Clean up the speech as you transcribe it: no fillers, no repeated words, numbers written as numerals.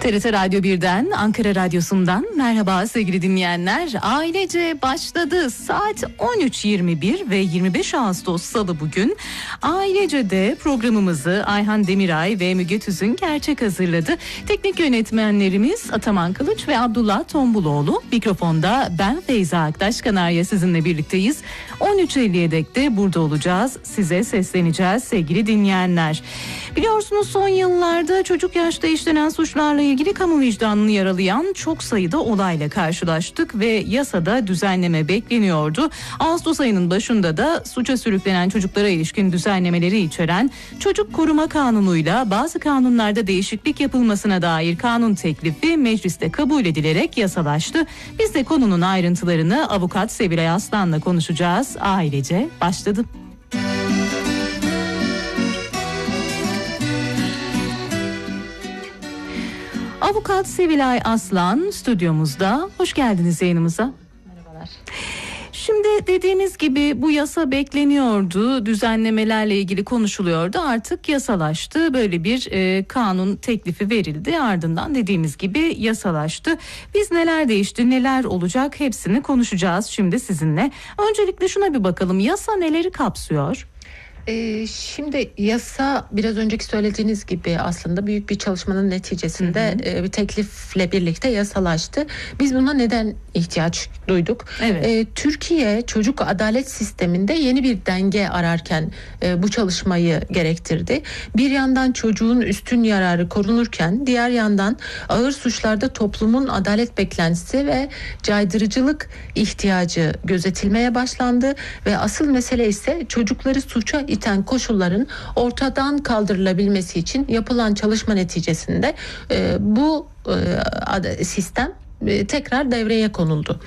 TRT Radyo 1'den, Ankara Radyosu'ndan merhaba sevgili dinleyenler. Ailece başladı. Saat 13.21 ve 25 Ağustos Salı bugün. Ailece'de programımızı Ayhan Demiray ve Müge Tüzün Gerçek hazırladı. Teknik yönetmenlerimiz Ataman Kılıç ve Abdullah Tombuloğlu. Mikrofonda ben Feyza Aktaş Kanarya sizinle birlikteyiz. 13.50'ye dek de burada olacağız. Size sesleneceğiz sevgili dinleyenler. Biliyorsunuz son yıllarda çocuk yaşta işlenen suçlarla ilgili kamu vicdanını yaralayan çok sayıda olayla karşılaştık ve yasada düzenleme bekleniyordu. Ağustos ayının başında da suça sürüklenen çocuklara ilişkin düzenlemeleri içeren Çocuk Koruma Kanunu'yla bazı kanunlarda değişiklik yapılmasına dair kanun teklifi mecliste kabul edilerek yasalaştı. Biz de konunun ayrıntılarını avukat Sevilay Aslan'la konuşacağız. Ailece başladı. Avukat Sevilay Aslan stüdyomuzda. Hoş geldiniz yayınımıza. Merhabalar. Şimdi dediğimiz gibi bu yasa bekleniyordu. Düzenlemelerle ilgili konuşuluyordu. Artık yasalaştı. Böyle bir kanun teklifi verildi. Ardından dediğimiz gibi yasalaştı. Biz neler değişti, neler olacak hepsini konuşacağız şimdi sizinle. Öncelikle şuna bir bakalım. Yasa neleri kapsıyor? Şimdi yasa biraz önceki söylediğiniz gibi aslında büyük bir çalışmanın neticesinde bir teklifle birlikte yasalaştı. Biz buna neden ihtiyaç duyduk? Evet. Türkiye çocuk adalet sisteminde yeni bir denge ararken bu çalışmayı gerektirdi. Bir yandan çocuğun üstün yararı korunurken diğer yandan ağır suçlarda toplumun adalet beklentisi ve caydırıcılık ihtiyacı gözetilmeye başlandı ve asıl mesele ise çocukları suça iten koşulların ortadan kaldırılabilmesi için yapılan çalışma neticesinde bu sistem tekrar devreye konuldu.